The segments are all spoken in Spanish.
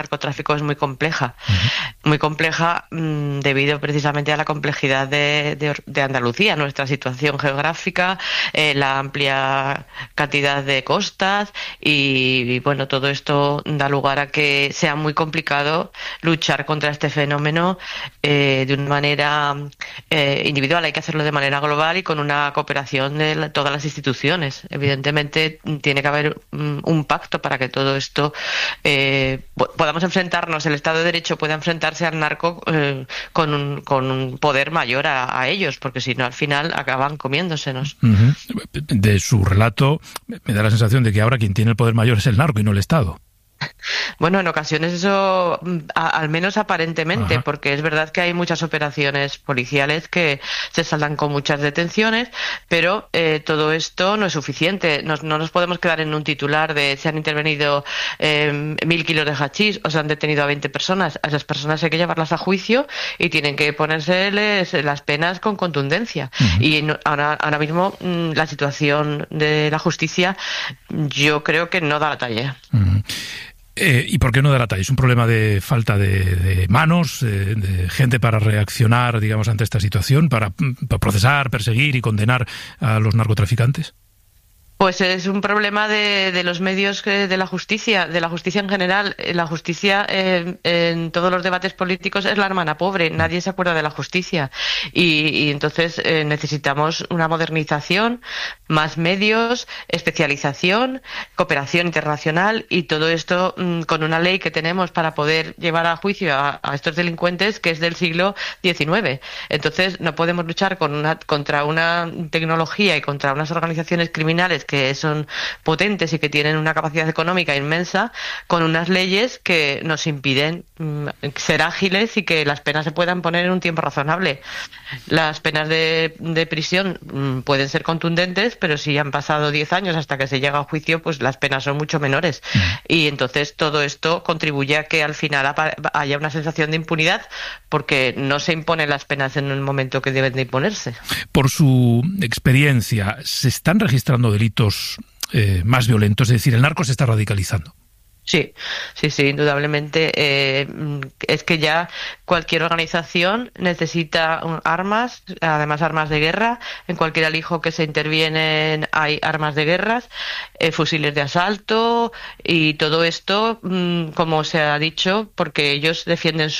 narcotráfico es muy compleja. Muy compleja debido precisamente a la complejidad de Andalucía, nuestra situación geográfica, la amplia cantidad de costas y bueno, todo esto da lugar a que sea muy complicado luchar contra este fenómeno de una manera individual. Hay que hacerlo de manera global y con una cooperación de todas las instituciones. Evidentemente tiene que haber un pacto para que todo esto podamos enfrentarnos, el Estado de Derecho pueda enfrentarse al narco con un poder mayor a ellos, porque si no al final acaban comiéndosenos. De su relato me da la sensación de que ahora quien tiene el poder mayor es el narco y no el Estado. Bueno, en ocasiones eso, al menos aparentemente, porque es verdad que hay muchas operaciones policiales que se saldan con muchas detenciones, pero todo esto no es suficiente. No nos podemos quedar en un titular de se han intervenido 1.000 kilos de hachís o se han detenido a 20 personas. A esas personas hay que llevarlas a juicio y tienen que ponérseles las penas con contundencia. Y ahora mismo la situación de la justicia yo creo que no da la talla. ¿Y por qué no da la talla? ¿Es un problema de falta de manos, de gente para reaccionar, digamos, ante esta situación, para procesar, perseguir y condenar a los narcotraficantes? Pues es un problema de los medios de la justicia en general. La justicia en todos los debates políticos es la hermana pobre, nadie se acuerda de la justicia y entonces necesitamos una modernización, más medios, especialización, cooperación internacional y todo esto con una ley que tenemos para poder llevar a juicio a estos delincuentes que es del siglo XIX. Entonces no podemos luchar contra una tecnología y contra unas organizaciones criminales que son potentes y que tienen una capacidad económica inmensa, con unas leyes que nos impiden ser ágiles y que las penas se puedan poner en un tiempo razonable. Las penas de prisión pueden ser contundentes, pero si han pasado 10 años hasta que se llega a juicio, pues las penas son mucho menores. Y entonces todo esto contribuye a que al final haya una sensación de impunidad, porque no se imponen las penas en el momento que deben de imponerse. Por su experiencia, ¿se están registrando delitos más violentos? Es decir, ¿el narco se está radicalizando? Sí, indudablemente. Es que ya cualquier organización necesita armas, además armas de guerra. En cualquier alijo que se intervienen hay armas de guerra, fusiles de asalto y todo esto, como se ha dicho, porque ellos defienden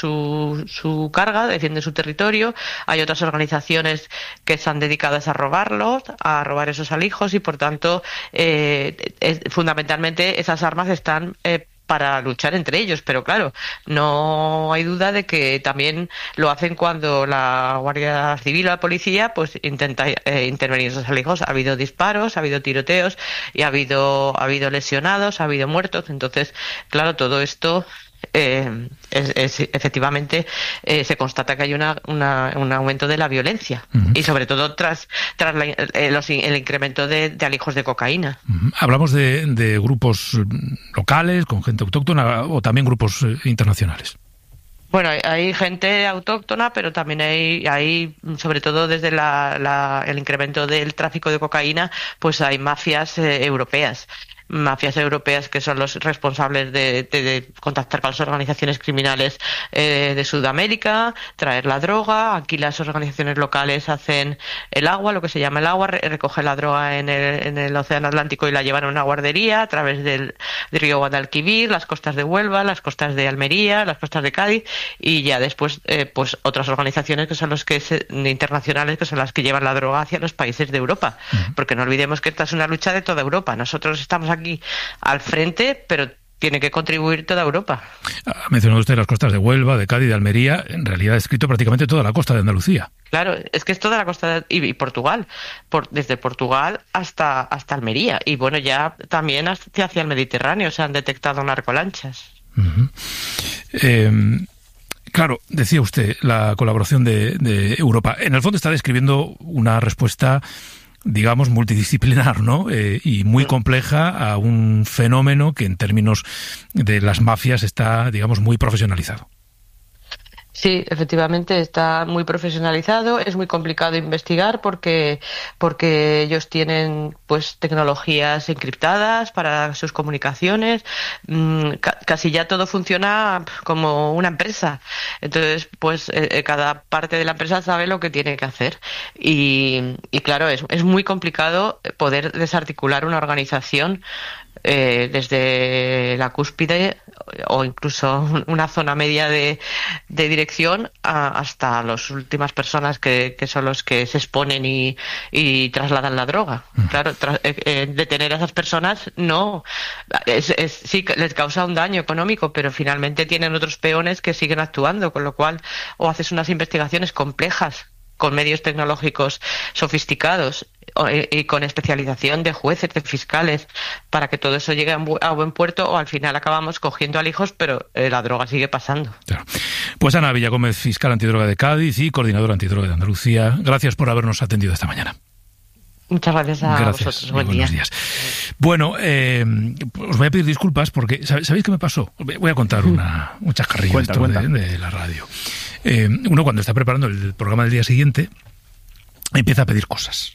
su carga, defienden su territorio. Hay otras organizaciones que están dedicadas a robar esos alijos y por tanto, fundamentalmente esas armas están para luchar entre ellos, pero claro, no hay duda de que también lo hacen cuando la Guardia Civil o la policía pues intenta intervenir en esos alijos. Ha habido disparos, ha habido tiroteos y ha habido lesionados, ha habido muertos. Entonces, claro, todo esto efectivamente se constata que hay un aumento de la violencia y sobre todo tras el incremento de alijos de cocaína. Hablamos de grupos locales con gente autóctona o también grupos internacionales. Bueno, hay gente autóctona, pero también hay sobre todo desde el incremento del tráfico de cocaína, pues hay mafias europeas que son los responsables de contactar con las organizaciones criminales de Sudamérica, traer la droga. Aquí las organizaciones locales hacen el agua, lo que se llama el agua, recogen la droga en el Océano Atlántico y la llevan a una guardería a través del río Guadalquivir, las costas de Huelva, las costas de Almería, las costas de Cádiz y ya después pues otras organizaciones que son internacionales que son las que llevan la droga hacia los países de Europa, porque no olvidemos que esta es una lucha de toda Europa. Nosotros estamos aquí al frente, pero tiene que contribuir toda Europa. Ha mencionado usted las costas de Huelva, de Cádiz, de Almería. En realidad ha escrito prácticamente toda la costa de Andalucía. Claro, es que es toda la costa y Portugal, desde Portugal hasta Almería. Y bueno, ya también hacia el Mediterráneo se han detectado narcolanchas. Claro, decía usted, la colaboración de Europa. En el fondo está describiendo una respuesta, digamos, multidisciplinar, ¿no? Y muy compleja a un fenómeno que en términos de las mafias está, digamos, muy profesionalizado. Sí, efectivamente está muy profesionalizado, es muy complicado investigar porque ellos tienen pues tecnologías encriptadas para sus comunicaciones, casi ya todo funciona como una empresa. Entonces, pues cada parte de la empresa sabe lo que tiene que hacer y claro, es muy complicado poder desarticular una organización desde la cúspide o incluso una zona media de dirección hasta las últimas personas que son los que se exponen y trasladan la droga. Claro, detener a esas personas sí que les causa un daño económico, pero finalmente tienen otros peones que siguen actuando, con lo cual o haces unas investigaciones complejas con medios tecnológicos sofisticados y con especialización de jueces, de fiscales, para que todo eso llegue a buen puerto, o al final acabamos cogiendo alijos, pero la droga sigue pasando. Claro. Pues Ana Villagómez, fiscal antidroga de Cádiz y coordinadora antidroga de Andalucía, gracias por habernos atendido esta mañana. Muchas gracias a vosotros. Buen día. Días. Bueno, os voy a pedir disculpas porque ¿sabéis qué me pasó? Voy a contar un chascarrillo de la radio. Uno, cuando está preparando el programa del día siguiente, empieza a pedir cosas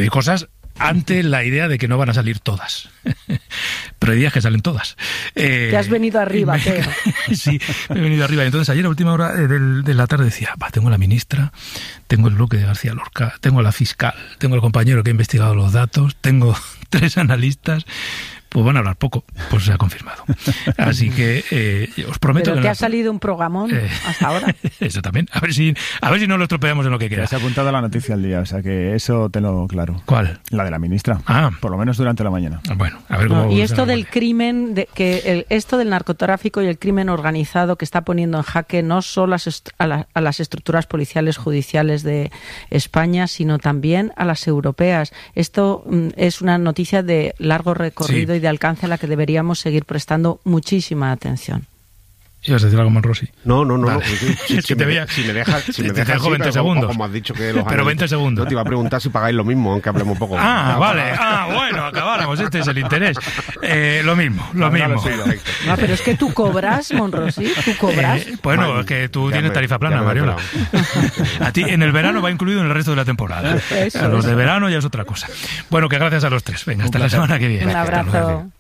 ante la idea de que no van a salir todas. Pero hay días que salen todas. Te has venido arriba, Teo. Sí, me he venido arriba. Entonces ayer a última hora de la tarde decía, tengo a la ministra, tengo el bloque de García Lorca, tengo a la fiscal, tengo al compañero que ha investigado los datos, tengo 3 analistas. Pues van a hablar poco, pues se ha confirmado. Así que os prometo pero que... ha salido un programón hasta ahora. Eso también. A ver si no lo estropeamos en lo que queda. Se ha apuntado la noticia al día, o sea que eso tenlo claro. ¿Cuál? La de la ministra. Por lo menos durante la mañana. Bueno, a ver cómo... y esto del crimen, esto del narcotráfico y el crimen organizado que está poniendo en jaque no solo a las estructuras policiales judiciales de España, sino también a las europeas. Esto es una noticia de largo recorrido y de alcance a la que deberíamos seguir prestando muchísima atención. ¿Ibas a decir algo, Monrosi? No. Vale. Si me dejas te dejo 20 segundos. Como has dicho que los pero 20 segundos. No te iba a preguntar si pagáis lo mismo, aunque hablemos un poco. Vale. Bueno, acabáramos. Este es el interés. Lo mismo. No, pero es que tú cobras, Monrosi. ¿Tú cobras? Bueno, es que tú tienes tarifa plana, Mariola. A ti en el verano va incluido en el resto de la temporada. A los de verano ya es otra cosa. Bueno, que gracias a los 3. Venga, hasta la semana que viene. Un abrazo.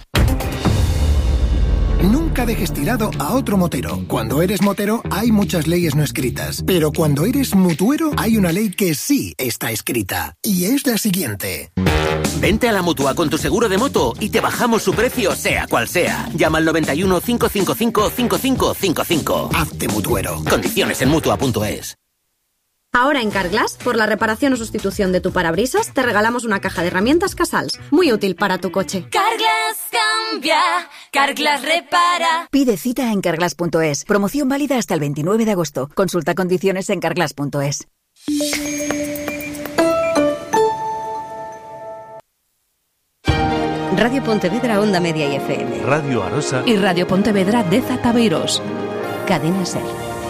Nunca dejes tirado a otro motero. Cuando eres motero hay muchas leyes no escritas, pero cuando eres mutuero hay una ley que sí está escrita, y es la siguiente. Vente a la Mutua con tu seguro de moto y te bajamos su precio sea cual sea. Llama al 91 555 5555. Hazte mutuero. Condiciones en Mutua.es. Ahora en Carglass, por la reparación o sustitución de tu parabrisas, te regalamos una caja de herramientas Casals, muy útil para tu coche. Carglass cambia, Carglass repara. Pide cita en Carglass.es. Promoción válida hasta el 29 de agosto. Consulta condiciones en Carglass.es. Radio Pontevedra Onda Media y FM. Radio Arosa. Y Radio Pontevedra de Zataveiros. Cadena SER.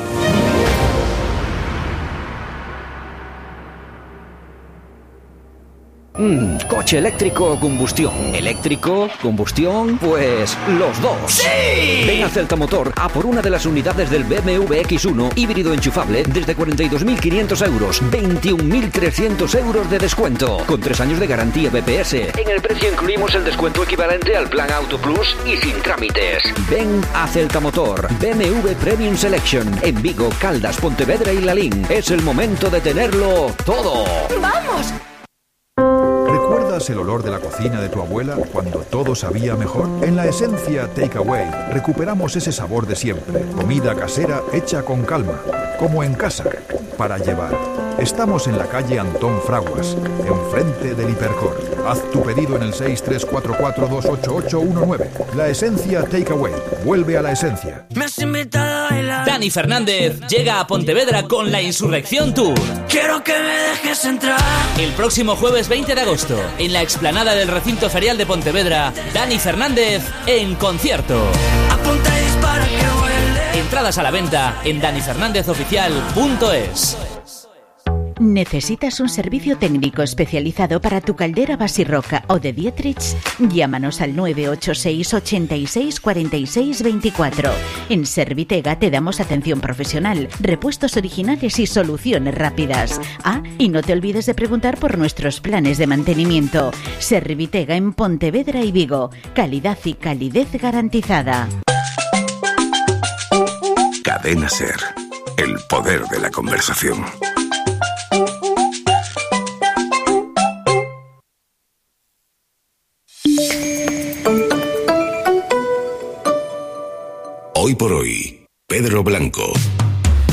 ¿Coche eléctrico o combustión? ¿Eléctrico? ¿Combustión? Pues los dos. ¡Sí! Ven a Celta Motor a por una de las unidades del BMW X1 híbrido enchufable desde 42.500 euros, 21.300 euros de descuento, con 3 años de garantía BPS. En el precio incluimos el descuento equivalente al plan Auto Plus y sin trámites. Ven a Celta Motor, BMW Premium Selection, en Vigo, Caldas, Pontevedra y Lalín. Es el momento de tenerlo todo. ¡Vamos! ¿Recuerdas el olor de la cocina de tu abuela cuando todo sabía mejor? En La Esencia Takeaway recuperamos ese sabor de siempre. Comida casera hecha con calma, como en casa, para llevar. Estamos en la calle Antón Fraguas, enfrente del Hipercor. Haz tu pedido en el 634428819. La Esencia Takeaway. Vuelve a la esencia. Dani Fernández llega a Pontevedra con la Insurrección Tour. Quiero que me dejes entrar. El próximo jueves 20 de agosto, en la explanada del recinto ferial de Pontevedra, Dani Fernández en concierto. Apunta y dispara que vuele. Entradas a la venta en danifernández.oficial.es. ¿Necesitas un servicio técnico especializado para tu caldera Basirroca o de Dietrich? Llámanos al 986 86 46 24. En Servitega te damos atención profesional, repuestos originales y soluciones rápidas. Y no te olvides de preguntar por nuestros planes de mantenimiento. Servitega en Pontevedra y Vigo. Calidad y calidez garantizada. Cadena SER. El poder de la conversación. Hoy por hoy, Pedro Blanco.